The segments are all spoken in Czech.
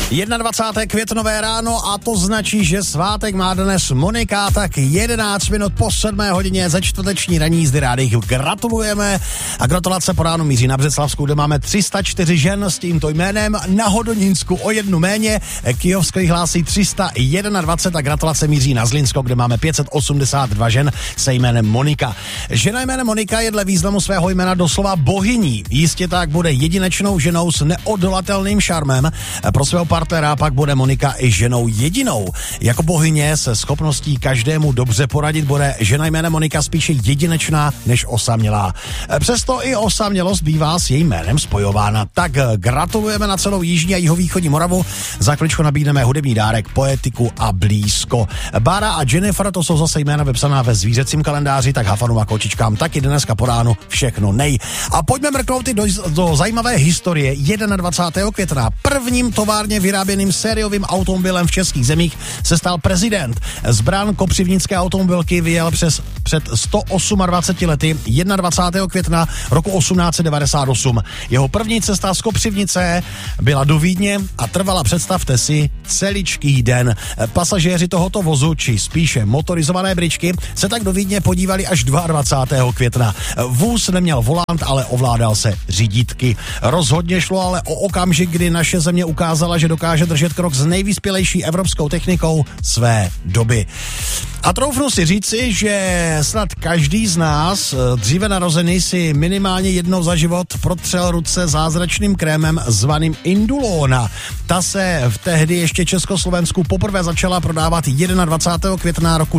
21. květnové ráno a to značí, že svátek má dnes Monika, tak 11 minut po 7 hodině ze čtvrteční ranní jízdy rádi gratulujeme a gratulace po ránu míří na Břeclavskou, kde máme 304 žen s tímto jménem, na Hodonínsku o jednu méně, Kyjovský hlásí 321 a gratulace míří na Zlínsko, kde máme 582 žen se jménem Monika. Žena jménem Monika je dle významu svého jména doslova bohyní, jistě tak bude jedinečnou ženou s neodolatelným šarmem, pro svého partnera pak bude Monika i ženou jedinou. Jako bohyně se schopností každému dobře poradit bude žena jménem Monika spíše jedinečná než osamělá. Přesto i osamělost bývá s jejím jménem spojována. Tak gratulujeme na celou jižní a jihovýchodní Moravu. Za chviličku nabídneme hudební dárek, poetiku a blízko. Bára a Jennifer, to jsou zase jména vypsaná ve zvířecím kalendáři, tak hafanům a kočičkám taky dneska po ránu všechno nej. A pojďme mrknout i do zajímavé historie. 21. května prvním továrně vyráběným sériovým automobilem v českých zemích se stal prezident. Z brán kopřivnické automobilky vyjel před 128 lety 21. května roku 1898. Jeho první cesta z Kopřivnice byla do Vídně a trvala, představte si, celičký den. Pasažéři tohoto vozu, či spíše motorizované bričky, se tak do Vídně podívali až 22. května. Vůz neměl volant, ale ovládal se řídítky. Rozhodně šlo ale o okamžik, kdy naše země ukázala, že dokáže držet krok s nejvyspělejší evropskou technikou své doby. A troufnu si říci, že snad každý z nás, dříve narozený, si minimálně jednou za život protřel ruce zázračným krémem zvaným Indulona. Ta se v tehdy ještě Československu poprvé začala prodávat 21. května roku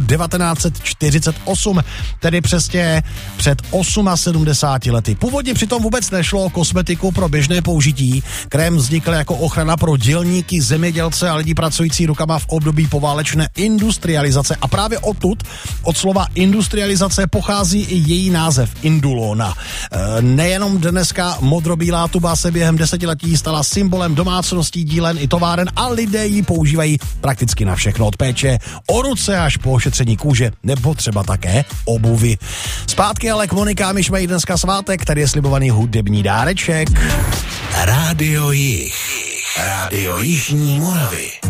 1948, tedy přesně před 78 lety. Původně přitom vůbec nešlo o kosmetiku pro běžné použití. Krém vznikl jako ochrana pro dělníky, zemědělce a lidi pracující rukama v období poválečné industrializace. A právě odtud, od slova industrializace, pochází i její název Indulona. Nejenom dneska modrobílá tuba se během desetiletí stala symbolem domácností, dílen i továren a lidé ji používají prakticky na všechno, od péče o ruce až po ošetření kůže nebo třeba také obuvy. Zpátky ale k Monikám, již mají dneska svátek, tady je slibovaný hudební dáreček. Rádio Jih. Rádio Jižní Moravy.